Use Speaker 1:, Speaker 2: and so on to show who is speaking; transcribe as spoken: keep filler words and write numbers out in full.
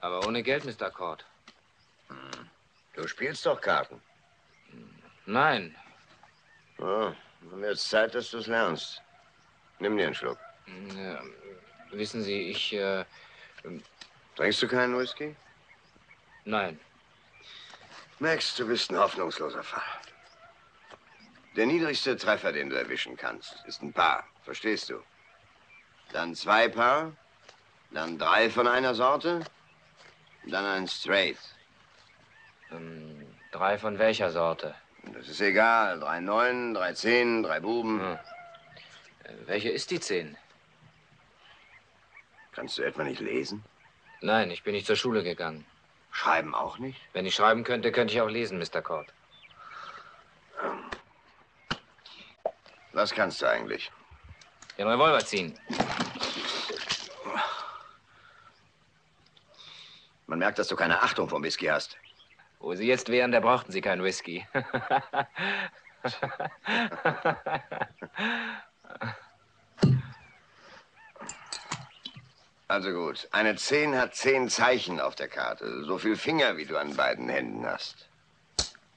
Speaker 1: Aber ohne Geld, Mister Cord.
Speaker 2: Hm. Du spielst doch Karten.
Speaker 1: Nein.
Speaker 2: Oh, dann wird es Zeit, dass du es lernst. Nimm dir einen Schluck.
Speaker 1: Ja, wissen Sie, ich... Äh,
Speaker 2: Trinkst du keinen Whisky?
Speaker 1: Nein.
Speaker 2: Max, du bist ein hoffnungsloser Fall. Der niedrigste Treffer, den du erwischen kannst, ist ein Paar. Verstehst du? Dann zwei Paar, dann drei von einer Sorte, dann ein Straight.
Speaker 1: Ähm, drei von welcher Sorte?
Speaker 2: Das ist egal. Drei Neunen, drei Zehnen, drei Buben.
Speaker 1: Hm. Welche ist die Zehn?
Speaker 2: Kannst du etwa nicht lesen?
Speaker 1: Nein, ich bin nicht zur Schule gegangen.
Speaker 2: Schreiben auch nicht?
Speaker 1: Wenn ich schreiben könnte, könnte ich auch lesen, Mister Cord.
Speaker 2: Was kannst du eigentlich?
Speaker 1: Den Revolver ziehen.
Speaker 2: Man merkt, dass du keine Achtung vom Whisky hast.
Speaker 1: Wo Sie jetzt wären, da brauchten Sie keinen Whisky.
Speaker 2: Also gut, eine Zehn hat zehn Zeichen auf der Karte. So viel Finger, wie du an beiden Händen hast.